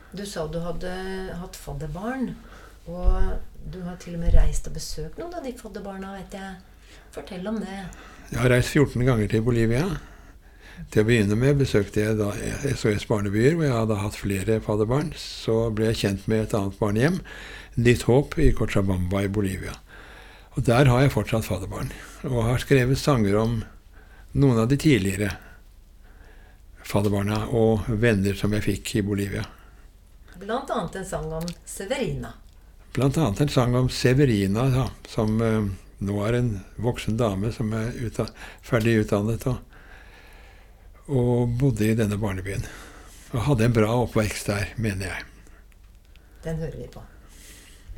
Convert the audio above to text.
Du sa du hadde hatt fadderbarn, og du har til og med reist og besøkt noen av de fadderbarna, vet jeg. Fortell om det. Jeg har reist 14 ganger til Bolivia. Til å begynne med besøkte jeg da SOS Barnebyer, hvor jeg hadde hatt flere fadderbarn. Så ble jeg kjent med et annet barnehjem, Nytt Håp i Cochabamba i Bolivia. Og der har jeg fortsatt fadderbarn, og har skrevet sanger om noen av de tidligere fadderbarna og venner som jeg fikk i Bolivia. Blant annet en sang om Severina. Blant annet en sang om Severina, ja, som nå er en voksen dame som er ferdig utdannet og bodde i denne barnebyen. Og hadde en bra oppvekst der, mener jeg. Den hører vi på.